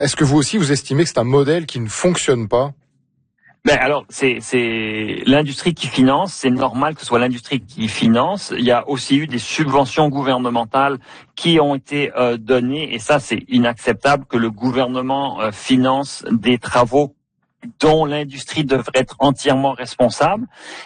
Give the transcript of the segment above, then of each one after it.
Est-ce que vous aussi, vous estimez que c'est un modèle qui ne fonctionne pas? Ben alors, c'est l'industrie qui finance, c'est normal que ce soit l'industrie qui finance. Il y a aussi eu des subventions gouvernementales qui ont été données, et ça c'est inacceptable que le gouvernement finance des travaux dont l'industrie devrait être entièrement responsable.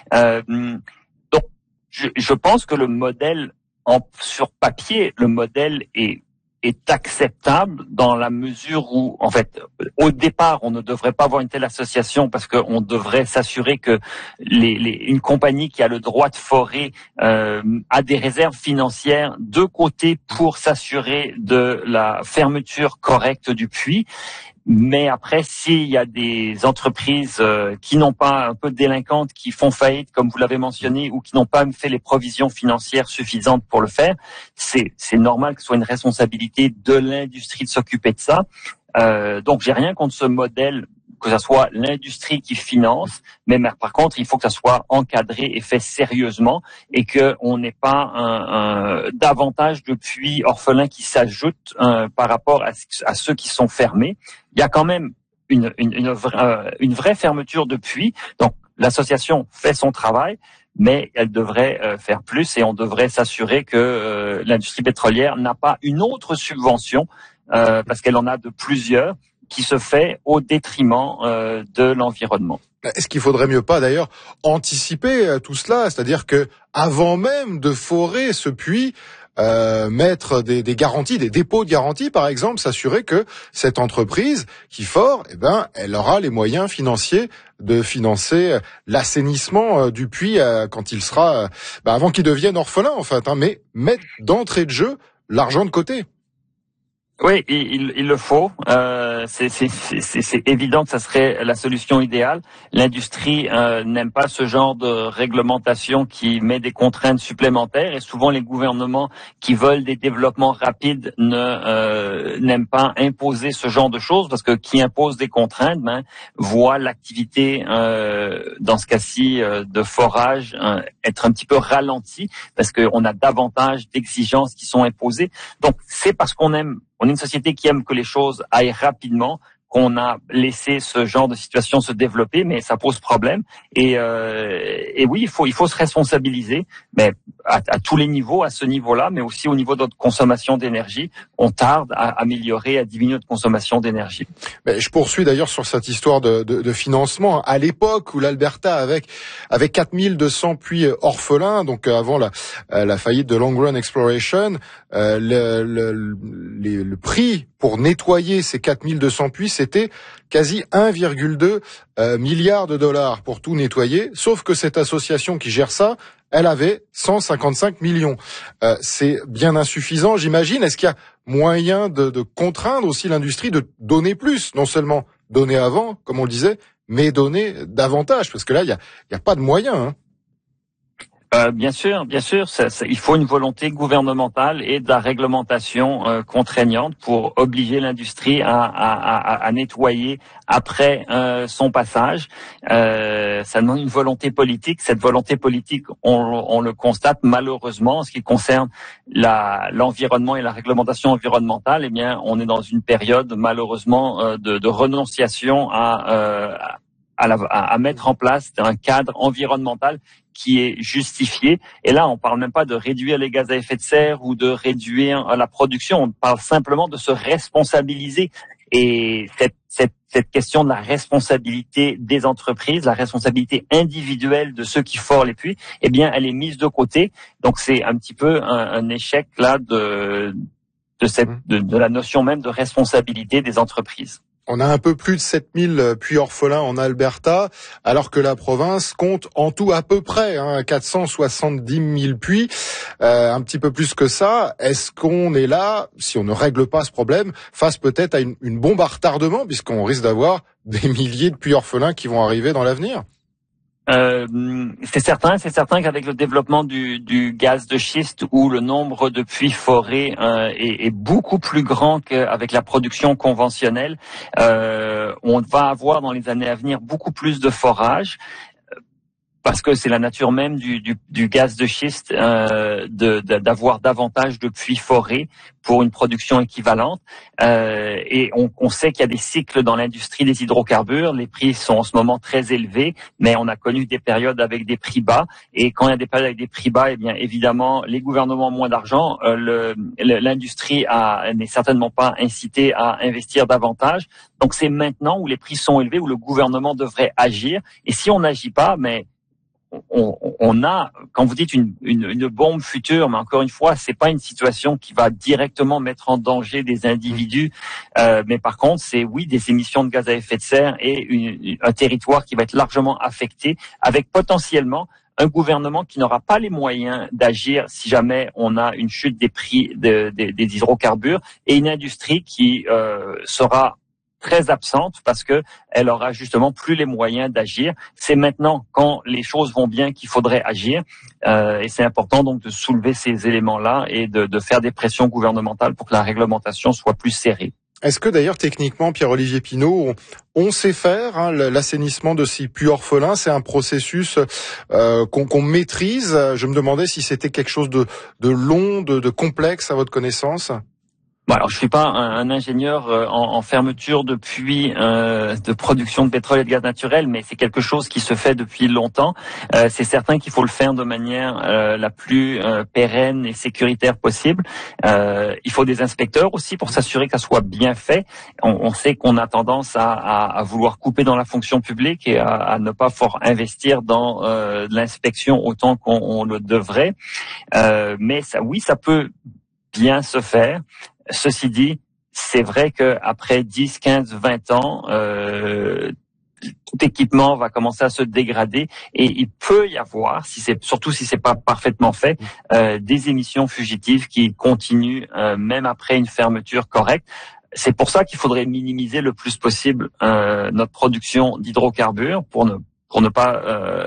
Donc, je pense que le modèle, sur papier, le modèle est acceptable dans la mesure où, en fait, au départ, on ne devrait pas avoir une telle association parce qu'on devrait s'assurer que une compagnie qui a le droit de forer a des réserves financières de côté pour s'assurer de la fermeture correcte du puits. Mais après, s'il y a des entreprises qui n'ont pas, un peu délinquantes, qui font faillite, comme vous l'avez mentionné, ou qui n'ont pas fait les provisions financières suffisantes pour le faire, c'est normal que ce soit une responsabilité de l'industrie de s'occuper de ça. Donc, j'ai rien contre ce modèle, que ce soit l'industrie qui finance, mais par contre, il faut que ça soit encadré et fait sérieusement, et qu'on n'ait pas davantage de puits orphelins qui s'ajoutent par rapport à ceux qui sont fermés. Il y a quand même une vraie fermeture de puits. Donc, l'association fait son travail, mais elle devrait faire plus, et on devrait s'assurer que l'industrie pétrolière n'a pas une autre subvention, parce qu'elle en a de plusieurs, qui se fait au détriment de l'environnement. Est-ce qu'il faudrait mieux pas d'ailleurs anticiper tout cela, c'est-à-dire que avant même de forer ce puits, mettre des garanties, des dépôts de garantie par exemple, s'assurer que cette entreprise qui fore, elle aura les moyens financiers de financer l'assainissement du puits quand il sera, avant qu'il devienne orphelin en fait, mais mettre d'entrée de jeu l'argent de côté. Oui, il le faut. C'est évident que ça serait la solution idéale. L'industrie n'aime pas ce genre de réglementation qui met des contraintes supplémentaires, et souvent les gouvernements qui veulent des développements rapides n'aiment pas imposer ce genre de choses, parce que qui impose des contraintes voit l'activité dans ce cas-ci de forage être un petit peu ralentie, parce qu'on a davantage d'exigences qui sont imposées. Donc c'est parce qu'on est une société qui aime que les choses aillent rapidement qu'on a laissé ce genre de situation se développer, mais ça pose problème. Et oui, il faut se responsabiliser, mais à tous les niveaux, à ce niveau-là, mais aussi au niveau de notre consommation d'énergie. On tarde à améliorer, à diminuer notre consommation d'énergie. Mais je poursuis d'ailleurs sur cette histoire de financement. À l'époque où l'Alberta avait 4200 puits orphelins, donc avant la faillite de Long Run Exploration, le prix pour nettoyer ces 4200 puits, c'était quasi 1,2 milliard de dollars pour tout nettoyer, sauf que cette association qui gère ça, elle avait 155 millions. C'est bien insuffisant, j'imagine. Est-ce qu'il y a moyen de contraindre aussi l'industrie de donner plus, non seulement donner avant, comme on le disait, mais donner davantage, parce que là, il y a pas de moyens, Bien sûr, il faut une volonté gouvernementale et de la réglementation contraignante pour obliger l'industrie à nettoyer après son passage. Ça demande une volonté politique. Cette volonté politique, on le constate malheureusement en ce qui concerne l'environnement et la réglementation environnementale. Eh bien, on est dans une période malheureusement de renonciation à mettre en place un cadre environnemental qui est justifié. Et là, on parle même pas de réduire les gaz à effet de serre ou de réduire la production. On parle simplement de se responsabiliser. Et cette question de la responsabilité des entreprises, la responsabilité individuelle de ceux qui forent les puits, eh bien, elle est mise de côté. Donc, c'est un petit peu un échec là de la notion même de responsabilité des entreprises. On a un peu plus de 7000 puits orphelins en Alberta, alors que la province compte en tout à peu près 470 000 puits, un petit peu plus que ça. Est-ce qu'on est là, si on ne règle pas ce problème, face peut-être à une bombe à retardement, puisqu'on risque d'avoir des milliers de puits orphelins qui vont arriver dans l'avenir? C'est certain qu'avec le développement du gaz de schiste, où le nombre de puits forés est beaucoup plus grand qu'avec la production conventionnelle, on va avoir dans les années à venir beaucoup plus de forage. parce que c'est la nature même du gaz de schiste d'avoir davantage de puits forés pour une production équivalente. Et on sait qu'il y a des cycles dans l'industrie des hydrocarbures. Les prix sont en ce moment très élevés, mais on a connu des périodes avec des prix bas. Et quand il y a des périodes avec des prix bas, eh bien évidemment, les gouvernements ont moins d'argent. L'industrie n'est certainement pas incitée à investir davantage. Donc c'est maintenant où les prix sont élevés, où le gouvernement devrait agir. Et si on n'agit pas, mais on a, quand vous dites une bombe future, mais encore une fois, c'est pas une situation qui va directement mettre en danger des individus, mais par contre, c'est oui des émissions de gaz à effet de serre et un territoire qui va être largement affecté, avec potentiellement un gouvernement qui n'aura pas les moyens d'agir si jamais on a une chute des prix des hydrocarbures, et une industrie qui sera très absente parce que elle aura justement plus les moyens d'agir. C'est maintenant, quand les choses vont bien, qu'il faudrait agir, et c'est important donc de soulever ces éléments-là et de faire des pressions gouvernementales pour que la réglementation soit plus serrée. Est-ce que d'ailleurs techniquement, Pierre-Olivier Pinault, on sait faire l'assainissement de ces puits orphelins? C'est un processus qu'on maîtrise. Je me demandais si c'était quelque chose de long, de complexe à votre connaissance. Bon, alors je suis pas un ingénieur en fermeture de puits de production de pétrole et de gaz naturel, mais c'est quelque chose qui se fait depuis longtemps. C'est certain qu'il faut le faire de manière la plus pérenne et sécuritaire possible. Il faut des inspecteurs aussi pour s'assurer que ça soit bien fait. On sait qu'on a tendance à vouloir couper dans la fonction publique et à ne pas fort investir dans l'inspection autant qu'on le devrait. Mais ça, oui, ça peut bien se faire. Ceci dit, c'est vrai que après 10, 15, 20 ans, tout équipement va commencer à se dégrader et il peut y avoir, surtout si c'est pas parfaitement fait, des émissions fugitives qui continuent même après une fermeture correcte. C'est pour ça qu'il faudrait minimiser le plus possible notre production d'hydrocarbures pour ne pas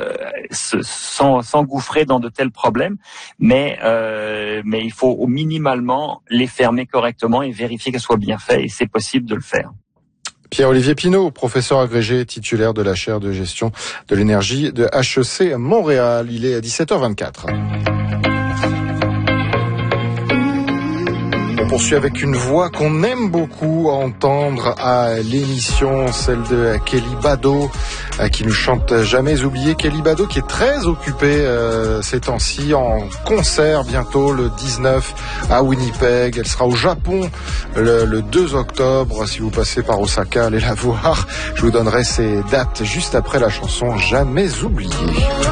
s'engouffrer dans de tels problèmes, mais il faut minimalement les fermer correctement et vérifier qu'elles soient bien faites, et c'est possible de le faire. Pierre-Olivier Pinault, professeur agrégé titulaire de la chaire de gestion de l'énergie de HEC Montréal. Il est à 17h24. On poursuit avec une voix qu'on aime beaucoup entendre à l'émission, celle de Kelly Bado, qui nous chante Jamais oublié. Kelly Bado qui est très occupée ces temps-ci en concert bientôt le 19 à Winnipeg. Elle sera au Japon le 2 octobre. Si vous passez par Osaka, allez la voir. Je vous donnerai ses dates juste après la chanson Jamais oublié.